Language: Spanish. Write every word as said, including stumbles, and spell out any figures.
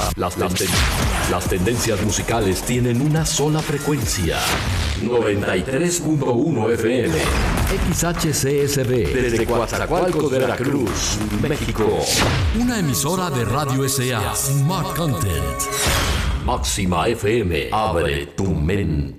Las, las, ten- las tendencias musicales tienen una sola frecuencia. noventa y tres punto uno F M. X H C S B. Desde Coatzacoalcos, Veracruz, México. Una emisora de Radio S A. Smart Content. Máxima F M. Abre tu mente.